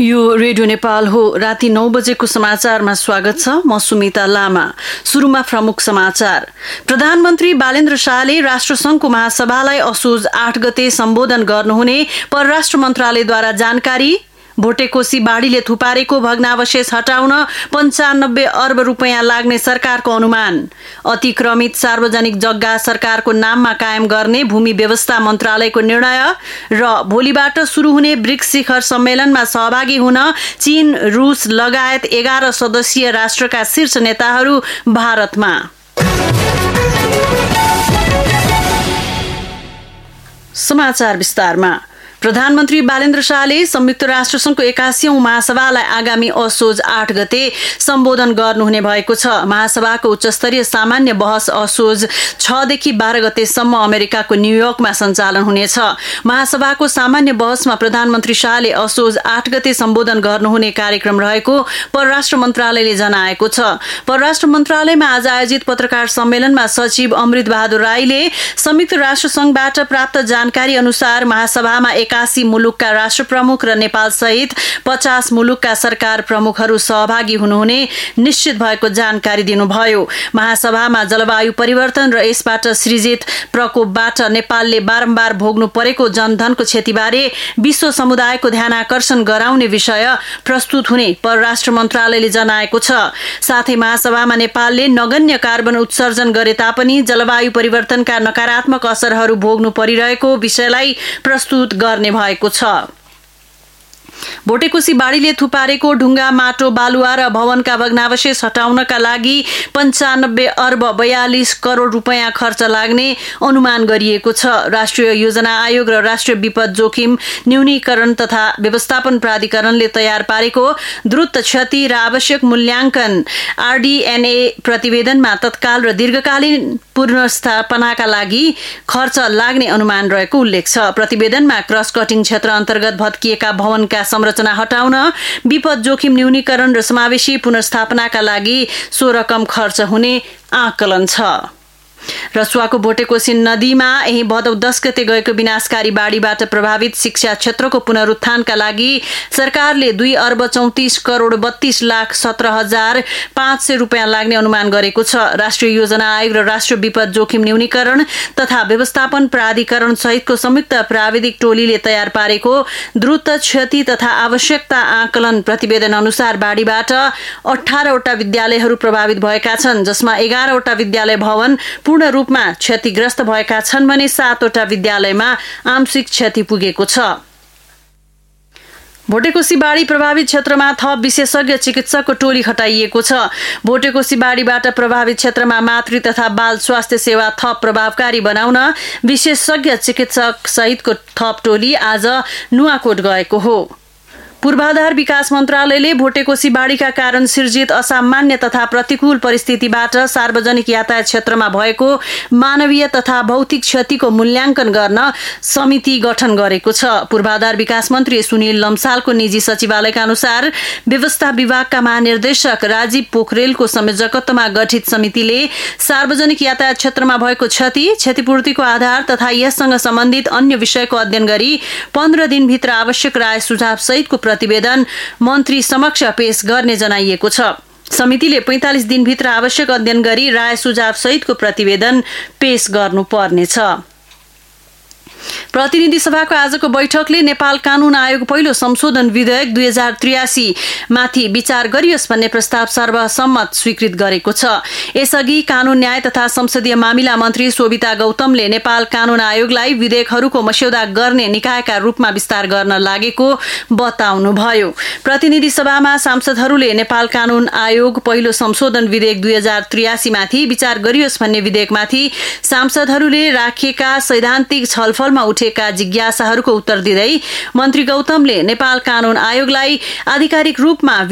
यो रेडियो नेपाल हो। राति 9 बजेको समाचारमा स्वागत छ। म सुमिता लामा। सुरुमा प्रमुख समाचार। प्रधानमन्त्री बालेन्द्र शाहले राष्ट्रसंघको महासभालाई असोज 8 गते सम्बोधन गर्नुहुने परराष्ट्र मन्त्रालयद्वारा जानकारी। भोटेकोशी बाढीले थुपारेको भग्नावशेष हटाउन 95 अर्ब रुपैयाँ लाग्ने सरकारको अनुमान। अतिक्रमित सार्वजनिक जग्गा सरकारको नाममा कायम गर्ने भूमि व्यवस्था मन्त्रालयको निर्णय र भोलिबाट सुरु हुने ब्रिक्स शिखर सम्मेलनमा सहभागी हुन चीन, रूस लगायत 11 सदस्यीय राष्ट्रका शीर्ष नेताहरू भारतमा। समाचार विस्तारमा। प्रधानमन्त्री बालेन्द्र शाहले संयुक्त राष्ट्रसंघको 81औं महासभालाई आगामी असोज 8 गते सम्बोधन गर्नुहुने भएको छ। महासभाको उच्चस्तरीय सामान्य बहस असोज 6 देखि 12 गतेसम्म अमेरिकाको न्यूयोर्कमा सञ्चालन हुनेछ। महासभाको सामान्य बहसमा प्रधानमन्त्री शाहले असोज 8 गते सम्बोधन गर्नुहुने कार्यक्रम रहेको परराष्ट्र मन्त्रालयले जनाएको छ। परराष्ट्र मन्त्रालयमा आज आयोजित पत्रकार सम्मेलनमा सचिव अमृत बहादुर राईले संयुक्त राष्ट्रसंघबाट प्राप्त जानकारी अनुसार महासभामा 81 मुलुकका राष्ट्र प्रमुख र नेपाल सहित 50 मुलुकका सरकार प्रमुखहरू सहभागी हुनुहुने निश्चित भएको जानकारी दिनुभयो। महासभामा जलवायु परिवर्तन र यसबाट सृजित प्रकोपबाट नेपालले बारम्बार भोग्नु परेको जनधनको क्षतिबारे विश्व समुदायको ध्यानाकर्षण गराउने विषय प्रस्तुत हुने परराष्ट्र मन्त्रालयले जनाएको छ। साथै महासभामा नेपालले नगण्य कार्बन उत्सर्जन गरे तापनि जलवायु परिवर्तनका नकारात्मक असरहरू भोग्नु परिरहेको विषयलाई प्रस्तुत गर्ने भएको छ। भोटेकोशी बाढीले थुपारेको ढुङ्गा, माटो, बालुवा र भवनका भग्नावशेष हटाउनका लागि 95 अर्ब 42 करोड रुपैयाँ खर्च लाग्ने अनुमान गरिएको छ। राष्ट्रिय योजना आयोग र राष्ट्रिय विपद जोखिम न्यूनीकरण तथा व्यवस्थापन प्राधिकरणले तयार पारेको द्रुत क्षति र आवश्यक मूल्याङ्कन RDNA प्रतिवेदनमा तत्काल र दीर्घकालीन पुनर्स्थापनाका लागि खर्च लाग्ने अनुमान रहेको उल्लेख छ। प्रतिवेदनमा क्रस कटिङ क्षेत्र अन्तर्गत भत्किएका भवनका संरचना हटाउन, विपद जोखिम न्यूनीकरण र समावेशी पुनर्स्थापनाका लागि सो रकम खर्च हुने आकलन छ। रसुवाको भोटेकोशी नदीमा यही भदौ 10 गते गएको विनाशकारी बाढीबाट प्रभावित शिक्षा क्षेत्रको पुनरुत्थानका लागि सरकारले 2 अर्ब 34 करोड 32 लाख 17 हजार 500 रुपैयाँ लाग्ने अनुमान गरेको छ। राष्ट्रिय योजना आयोग र राष्ट्रिय विपद जोखिम न्यूनीकरण तथा व्यवस्थापन प्राधिकरण सहितको संयुक्त प्राविधिक टोलीले तयार पारेको द्रुत क्षति तथा आवश्यकता आकलन प्रतिवेदन अनुसार बाढीबाट 18 वटा विद्यालयहरू प्रभावित भएका छन्, जसमा 11 वटा विद्यालय भवन पूर्ण रूपमा क्षतिग्रस्त भएका छन् भने 7 वटा विद्यालयमा आंशिक क्षति पुगेको छ। भोटेकोशी बाढी प्रभावित क्षेत्रमा थप विशेषज्ञ चिकित्सकको टोली खटाइएको छ। भोटेकोशी बाढीबाट प्रभावित क्षेत्रमा मातृ तथा बाल स्वास्थ्य सेवा थप प्रभावकारी बनाउन विशेषज्ञ चिकित्सक सहितको थप टोली आज नुवाकोट गएको हो। पूर्वाधार विकास मन्त्रालयले भोटेकोशी बाढीका कारण सिर्जित असामान्य तथा प्रतिकूल परिस्थितिबाट सार्वजनिक यातायात क्षेत्रमा भएको मानवीय तथा भौतिक क्षतिको मूल्याङ्कन गर्न समिति गठन गरेको छ। पूर्वाधार विकास मन्त्री सुनिल लम्सालको निजी सचिवालयका अनुसार व्यवस्था विभागका महानिर्देशक राजीव पोखरेलको संयोजकत्वमा गठित समितिले सार्वजनिक यातायात क्षेत्रमा भएको क्षतिपूर्तिको आधार तथा यससँग सम्बन्धित अन्य विषयको अध्ययन गरी 15 दिनभित्र आवश्यक राय सुझाव सहितको प्रतिवेदन मन्त्री समक्ष पेश गर्ने जनाइएको छ। समितिले 45 दिनभित्र आवश्यक अध्ययन गरी राय सुझाव सहितको प्रतिवेदन पेश गर्नुपर्नेछ। प्रतिनिधि सभाको आजको बैठकले नेपाल कानून आयोग पहिलो संशोधन विधेयक 2083 माथि विचार गरियोस् भन्ने प्रस्ताव सर्वसम्मत स्वीकृत गरेको छ। यसअघि कानून न्याय तथा संसदीय मामिला मन्त्री शोभिता गौतमले नेपाल कानून आयोगलाई विधेयकहरूको मस्यौदा गर्ने निकायका रूपमा विस्तार गर्न लागेको बताउनुभयो। प्रतिनिधि सभामा सांसदहरूले नेपाल कानून आयोग पहिलो संशोधन विधेयक 2083 माथि विचार गरियोस् भन्ने विधेयकमाथि सांसदहरूले राखेका सैद्धान्तिक छलफलमा उठेका जिज्ञासाहरूको उत्तर दिँदै मन्त्री गौतमले नेपाल कानून आयोगलाई आधिकारिक रूपमा